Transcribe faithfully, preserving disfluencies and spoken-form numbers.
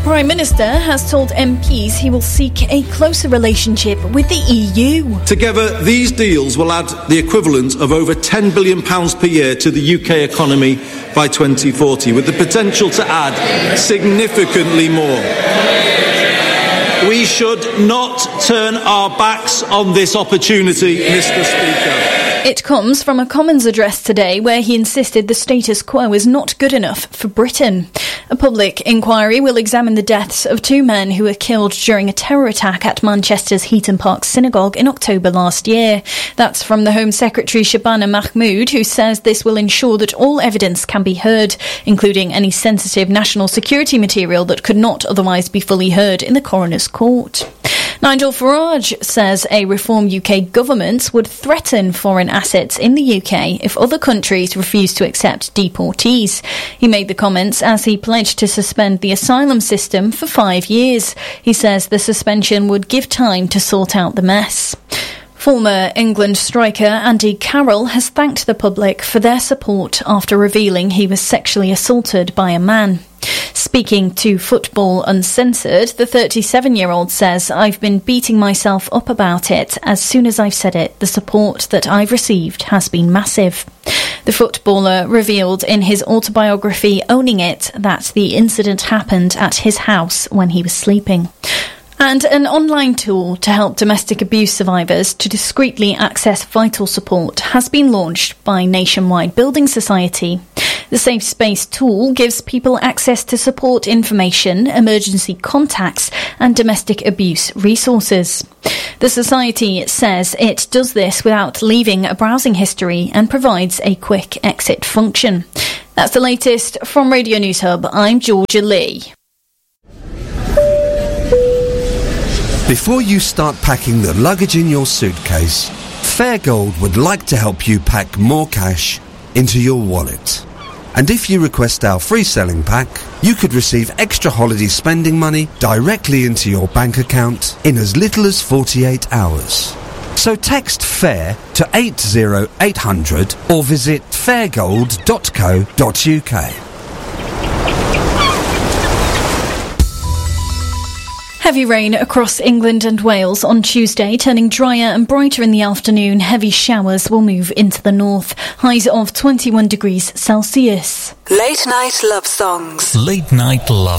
Prime Minister has told M Ps he will seek a closer relationship with the E U. Together, these deals will add the equivalent of over ten billion pounds per year to the U K economy by twenty forty, with the potential to add significantly more. We should not turn our backs on this opportunity, Mr Speaker. It comes from a Commons address today where he insisted the status quo is not good enough for Britain. A public inquiry will examine the deaths of two men who were killed during a terror attack at Manchester's Heaton Park Synagogue in October last year. That's from the Home Secretary Shabana Mahmood, who says this will ensure that all evidence can be heard, including any sensitive national security material that could not otherwise be fully heard in the coroner's court. Nigel Farage says a Reform U K government would threaten foreign assets in the U K if other countries refuse to accept deportees. He made the comments as he pledged to suspend the asylum system for five years. He says the suspension would give time to sort out the mess. Former England striker Andy Carroll has thanked the public for their support after revealing he was sexually assaulted by a man. Speaking to Football Uncensored, the thirty-seven-year-old says, "I've been beating myself up about it. As soon as I've said it, the support that I've received has been massive." The footballer revealed in his autobiography Owning It that the incident happened at his house when he was sleeping. And an online tool to help domestic abuse survivors to discreetly access vital support has been launched by Nationwide Building Society. The Safe Space tool gives people access to support information, emergency contacts and domestic abuse resources. The Society says it does this without leaving a browsing history and provides a quick exit function. That's the latest from Radio News Hub. I'm Georgia Lee. Before you start packing the luggage in your suitcase, Fairgold would like to help you pack more cash into your wallet. And if you request our free selling pack, you could receive extra holiday spending money directly into your bank account in as little as forty-eight hours. So text FAIR to eight zero eight hundred or visit fairgold dot co dot uk. Heavy rain across England and Wales on Tuesday, turning drier and brighter in the afternoon. Heavy showers will move into the north. Highs of twenty-one degrees Celsius. Late night love songs. Late night love.